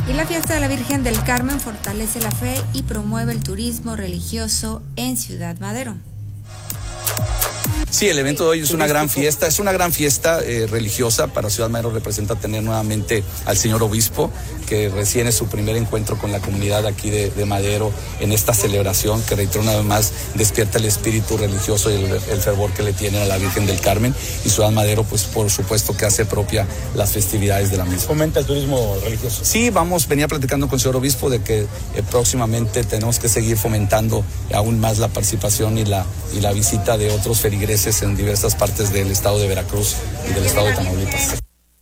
Y la fiesta de la Virgen del Carmen fortalece la fe y promueve el turismo religioso en Ciudad Madero. Sí, el evento de hoy es una gran fiesta, religiosa. Para Ciudad Madero representa tener nuevamente al señor obispo, que recién es su primer encuentro con la comunidad aquí de Madero en esta celebración, que reitero una vez más, despierta el espíritu religioso y el fervor que le tienen a la Virgen del Carmen. Y Ciudad Madero, pues por supuesto que hace propia las festividades de la misma. ¿Fomenta el turismo religioso? Sí, venía platicando con el señor obispo de que próximamente tenemos que seguir fomentando aún más la participación y la visita de otros feligreses en diversas partes del estado de Veracruz y del estado de Tamaulipas.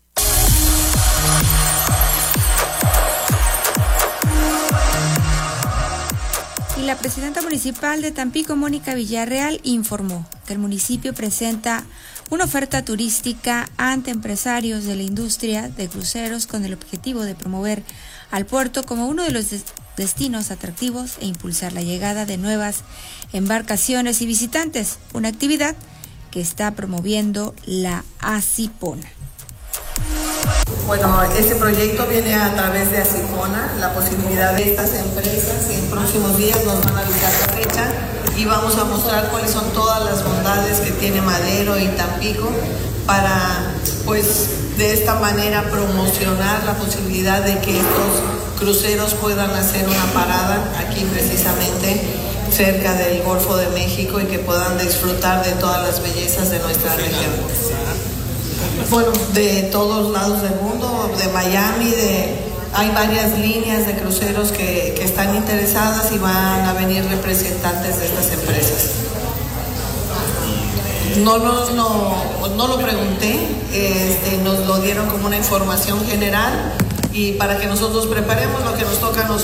Y la presidenta municipal de Tampico, Mónica Villarreal, informó que el municipio presenta una oferta turística ante empresarios de la industria de cruceros con el objetivo de promover al puerto como uno de los destinos atractivos e impulsar la llegada de nuevas embarcaciones y visitantes, una actividad que está promoviendo la ACIPONA. Bueno, este proyecto viene a través de ACIPONA, la posibilidad de estas empresas en próximos días nos van a avisar la fecha y vamos a mostrar cuáles son todas las bondades que tiene Madero y Tampico para, pues, de esta manera promocionar la posibilidad de que estos cruceros puedan hacer una parada aquí precisamente cerca del Golfo de México y que puedan disfrutar de todas las bellezas de nuestra región. Bueno, de todos lados del mundo, de Miami, hay varias líneas de cruceros que están interesadas y van a venir representantes de estas empresas. No lo pregunté, nos lo dieron como una información general y para que nosotros preparemos lo que nos toca a nosotros.